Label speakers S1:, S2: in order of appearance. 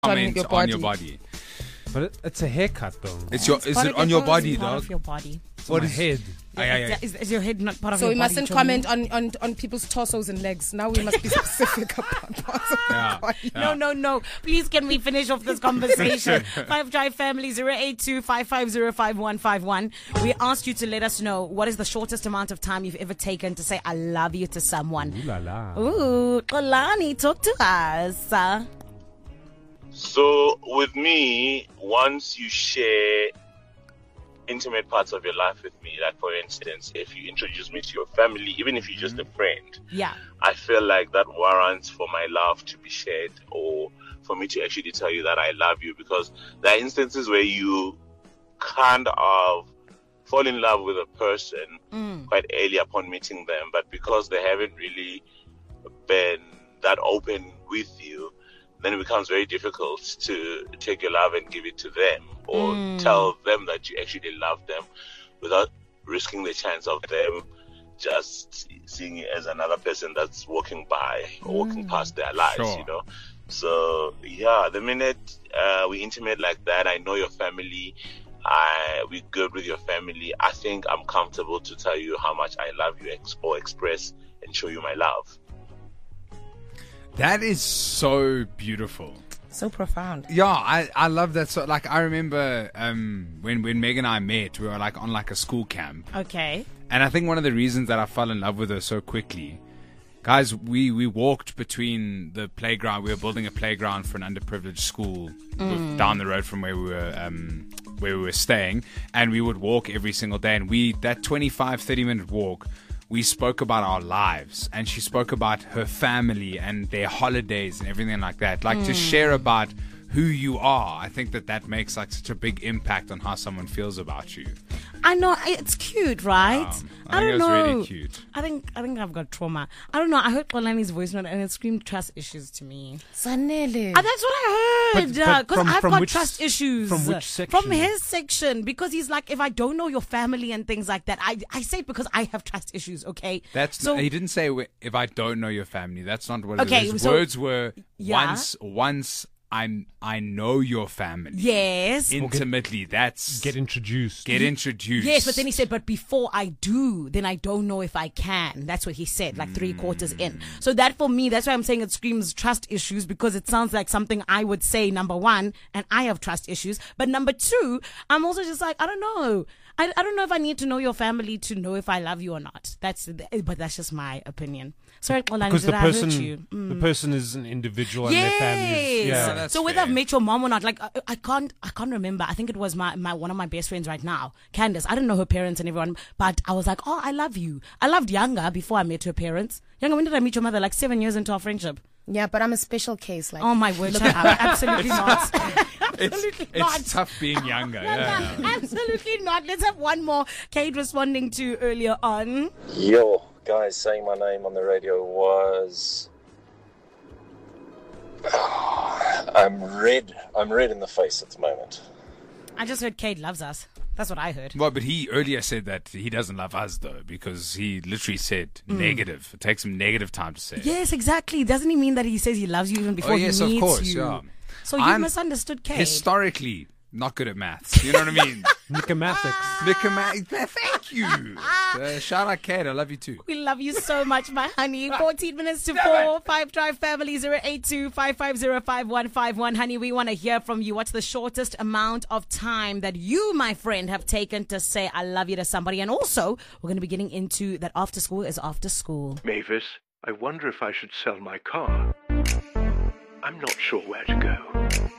S1: comment
S2: your
S1: on your body.
S3: But it's a haircut, though.
S1: Is it on your body,
S2: part
S1: dog?
S2: of your body.
S3: What is head?
S2: Is your head not part of
S4: So
S2: your
S4: we
S2: body?
S4: mustn't comment on people's torsos and legs. Now we must be specific about parts of the body.
S2: No. Please, can we finish off this conversation? 5 Drive Family 082-550-5151. We asked you to let us know what is the shortest amount of time you've ever taken to say I love you to someone.
S3: Ooh la la.
S2: Ooh, Xolani, talk to us.
S5: So with me, once you share intimate parts of your life with me, like for instance, if you introduce me to your family, even if you're just a friend,
S2: Yeah.
S5: I feel like that warrants for my love to be shared, or for me to actually tell you that I love you, because there are instances where you kind of fall in love with a person quite early upon meeting them, but because they haven't really been that open with you, then it becomes very difficult to take your love and give it to them, or tell them that you actually love them without risking the chance of them just seeing you as another person that's walking by or walking past their lives,
S1: Sure.
S5: you know. So yeah, the minute we intimate like that, I know your family, we're good with your family, I think I'm comfortable to tell you how much I love you, or express and show you my love.
S1: That is so beautiful.
S4: So profound.
S1: Yeah, I love that. So, like, I remember when Meg and I met, we were like on like a school camp,
S2: Okay.
S1: and I think one of the reasons that I fell in love with her so quickly, guys, we walked between the playground. We were building a playground for an underprivileged school down the road from where we were staying, and we would walk every single day. And that 25-30 minute walk, we spoke about our lives, and she spoke about her family and their holidays and everything like that. Like, to share about who you are, I think that makes like such a big impact on how someone feels about you.
S2: I know, it's cute, right?
S1: I think
S2: don't
S1: it was
S2: know.
S1: really cute.
S2: I think I've got trauma. I don't know. I heard Xolani's voice note and it screamed trust issues to me.
S4: Sanele.
S2: That's what I heard.
S3: But
S2: Because I've
S3: from
S2: got
S3: which-
S2: trust issues.
S3: from which section?
S2: From his section. Because he's like, if I don't know your family and things like that, I say it because I have trust issues, okay?
S1: He didn't say if I don't know your family. That's not what
S2: Okay,
S1: it is. His
S2: so-
S1: words were
S2: Yeah.
S1: once I know your family.
S2: Yes.
S1: Intimately. That's
S3: Get introduced.
S1: get introduced.
S2: Yes, but then he said, but before I do, then I don't know if I can. That's what he said, like 3/4 in. So that for me, that's why I'm saying it screams trust issues, because it sounds like something I would say, number one, and I have trust issues. But number two, I'm also just like, I don't know. I don't know if I need to know your family to know if I love you or not. But that's just my opinion. Sorry, Xolani,
S3: Because
S2: did
S3: the
S2: I hurt
S3: person,
S2: you?
S3: the person is an individual and their family is,
S2: Yes.
S1: that's
S2: So whether
S1: fair.
S2: I've met your mom or not, like I can't remember. I think it was my one of my best friends right now, Candace. I don't know her parents and everyone, but I was like, oh, I love you. I loved Yanga before I met her parents. Yanga, when did I meet your mother? Like 7 years into our friendship.
S4: Yeah, but I'm a special case. Like,
S2: Oh my word, shut up. Absolutely not. Absolutely not.
S1: It's tough being younger. Yeah.
S2: Absolutely not. Let's have one more. Kate responding to earlier on.
S6: Yo, guys, saying my name on the radio was... I'm red in the face at the moment.
S2: I just heard Kate loves us. That's what I heard.
S1: Well, but he earlier said that he doesn't love us, though, because he literally said negative. It takes him negative time to say it.
S2: Yes, exactly. Doesn't he mean that he says he loves you even before
S1: yes,
S2: he
S1: of
S2: meets
S1: course,
S2: you?
S1: yeah.
S2: So you
S1: I'm
S2: misunderstood Kate.
S1: Historically, not good at maths. You know what I mean?
S3: Nicomatics.
S1: Thank you. Shout out, Kate. I love you too.
S2: We love you so much, my honey. 14 minutes to 4. 5 Drive Family 082-550-5151. Honey, we want to hear from you. What's the shortest amount of time that you, my friend, have taken to say I love you to somebody? And also, we're going to be getting into that after school is after school.
S7: Mavis, I wonder if I should sell my car. I'm not sure where to go.